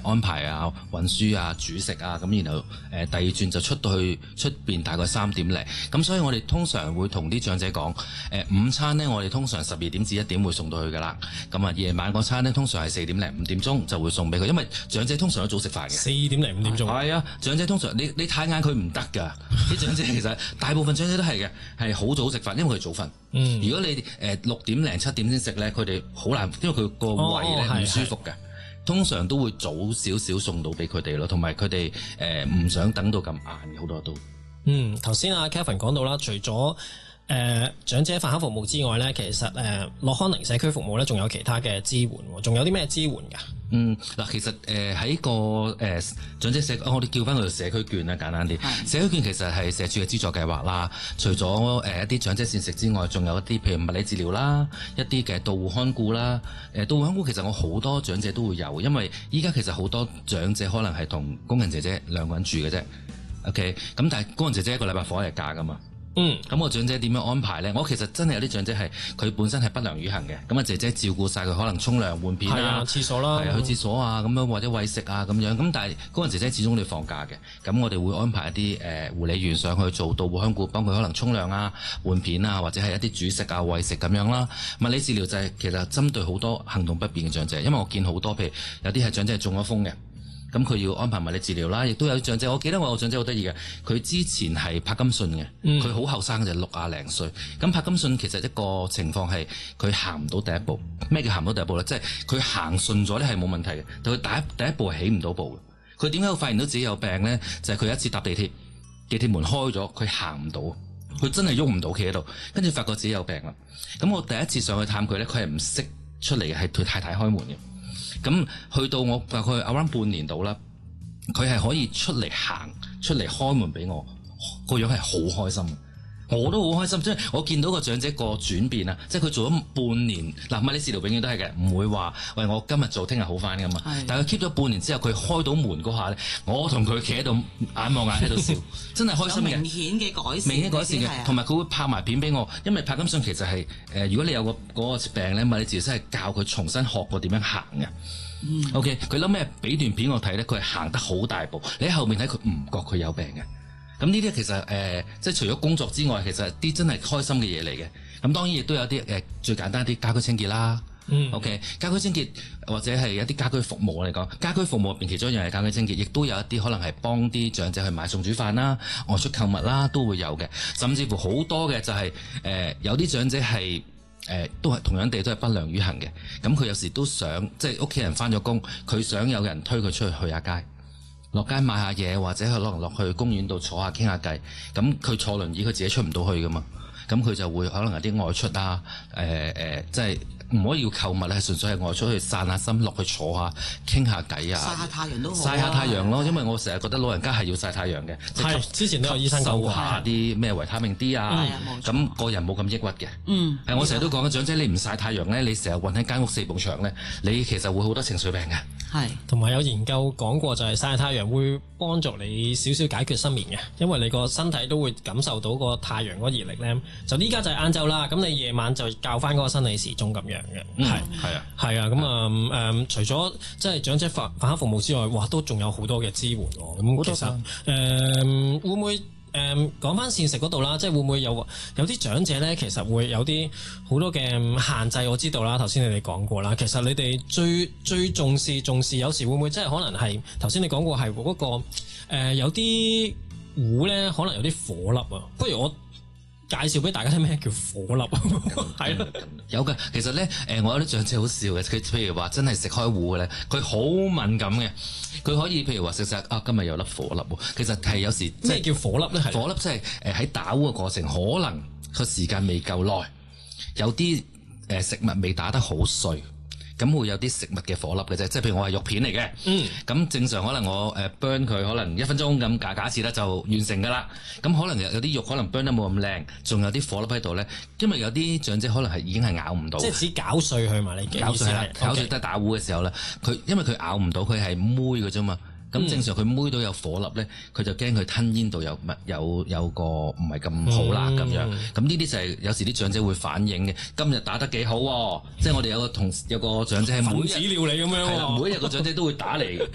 安排啊、運輸啊、煮食啊，咁然後第二轉就出到去出邊大概3點零，咁所以我哋通常會同啲長者講，午餐呢，我哋通常12點至1點會送到去噶啦，咁啊夜晚嗰餐呢，通常係4點零5點鐘就會送俾佢，因為長者通常都早食飯嘅。 4點零5點鐘。係啊，長者通常你太晏佢唔得㗎，啲長者其實大部分長者都係嘅，係好早食飯，因為佢早瞓。如果你6點零7點先食咧，佢哋好難，因為佢個胃咧唔舒服嘅。通常都會早少少送到俾佢哋咯，同埋佢哋唔想等到咁晏，好多都。 頭先阿 Kevin 講到啦，除咗長者飯盒服務之外咧，其實樂康寧社區服務咧，仲有其他嘅支援，仲有啲咩支援㗎？ 嗱，其實喺個長者我哋叫翻佢社區券啦，簡單啲。社區券其實係社署嘅資助計劃啦。除咗一啲長者膳食之外，仲有一啲譬如物理治療啦，一啲嘅到戶看顧啦。到戶看顧其實我好多長者都會有，因為依家其實好多長者可能係同工人姐姐兩個人住嘅啫。OK， 咁但係工人姐姐一個禮拜放1日假㗎嘛。咁我長者點樣安排咧？我其實真係有啲長者係佢本身係不良於行嘅，咁啊姐姐照顧晒佢，可能沖涼換片啊， 廁所啦， 去廁所啊咁樣，或者餵食啊咁樣。咁但係嗰個姐姐始終都要放假嘅，咁我哋會安排一啲護理員上去做到戶看顧，幫佢可能沖涼啊、換片啊，或者係一啲煮食啊、餵食咁樣啦。物理治療就係其實針對好多行動不便嘅長者，因為我見好多譬如有啲係長者係中咗風嘅。咁佢要安排物理治療啦，亦都有長者。我記得我個長者好得意嘅，佢之前係柏金遜嘅，佢好後生就60零歲。咁柏金遜其實一個情況係佢行唔到第一步。咩叫行唔到第一步咧？即係佢行順咗咧係冇問題嘅，但佢第一步係起唔到步嘅。佢點解會發現到自己有病咧？就係佢有一次搭地鐵門開咗，佢行唔到，佢真係喐唔到企喺度，跟住發覺自己有病啦。咁我第一次上去探佢咧，佢係唔識出嚟嘅，係佢太太開門嘅。咁去到我大概 around 半年度啦，佢係可以出嚟行，出嚟開門俾我，個樣係好開心，我都好開心。即係我見到個長者個轉變啊，即係佢做咗半年嗱，物理治療永遠都係嘅，唔會話喂我今日做聽日好翻噶嘛。但係佢 keep 咗半年之後，佢開到門嗰下咧，我同佢企喺度眼望眼喺度笑，真係開心嘅。 明顯嘅改善， 明顯改善嘅，同埋佢會拍埋片俾我，因為柏金遜其實係如果你有嗰個病咧，物理治療師係教佢重新學過點樣行嘅。OK， 佢諗咩俾段片我睇咧，佢係行得好大步，你喺後面睇佢唔覺佢有病嘅。咁呢啲其實即係除咗工作之外，其實啲真係開心嘅嘢嚟嘅。咁當然亦都有啲最簡單啲家居清潔啦。OK， 家居清潔或者係一啲家居服務嚟講，家居服務入邊其中一樣係家居清潔，亦都有一啲可能係幫啲長者去買餸煮飯啦、外出購物啦，都會有嘅。甚至乎好多嘅就係有啲長者係。都係同樣地都係不良於行嘅，咁佢有時都想即係屋企人返咗工，佢想有人推佢出去下街，落街買下嘢，或者佢可能落去公園度坐下傾下偈，咁佢坐輪椅佢自己出唔到去㗎嘛，咁佢就會可能有啲外出啊，即係唔可以要購物咧，係純粹係外出去散下心，落去坐下傾下偈啊， 曬下太陽都好， 曬下太陽咯，因為我成日覺得老人家係要曬太陽嘅， 係之前都有醫生講過， 收下啲咩維他命 D 啊，咁個人冇咁抑鬱嘅。我成日都講嘅，長者你唔曬太陽咧，你成日韞喺間屋4埲牆咧，你其實會好多情緒病嘅。 係， 同埋有研究講過就係曬太陽會幫助你少少解決失眠嘅，因為你個身體都會感受到個太陽嗰個熱力咧。就依家就係晏晝啦，咁你夜晚就校翻嗰個生理時鐘咁樣嘅。係啊，咁除咗即係長者飯盒服務之外，哇，都仲有好多嘅支援喎。咁其實會唔會講翻膳食嗰度啦？即係會唔會有啲長者咧，其實會有啲好多嘅限制，我知道啦。頭先你哋講過啦，其實你哋最重視，有時會唔會即係可能係頭先你講過係嗰個有啲糊咧，可能有啲火粒啊。不如我介紹俾大家聽咩叫火粒啊？係啦， 有嘅。其實咧，我有啲長者好笑嘅，佢譬如話真係食開糊嘅咧，佢好敏感嘅，佢可以譬如話食今日有粒火粒喎。其實係有時咩叫火粒咧？係火粒即係喺打糊嘅過程，可能個時間未夠耐，有啲食物未打得好碎。咁會有啲食物嘅火粒嘅啫，即係譬如我係肉片嚟嘅，咁正常可能我burn 佢可能1分鐘咁假設咧就完成㗎啦。咁可能有啲肉可能 burn 得冇咁靚，仲有啲火粒喺度咧，因為有啲長者可能係已經係咬唔到， 即係只攪碎佢嘛？你嘅意思係攪碎得打糊嘅時候咧，因為佢咬唔到，佢係妹嘅啫嘛。咁正常佢妹到有火粒咧，佢就驚佢吞咽到有個唔係咁好啦咁樣。咁呢啲就係有時啲長者會反映嘅。今日打得幾好喎，即係我哋有個長者係分子料理咁樣， 係啦，每日個長者都會打嚟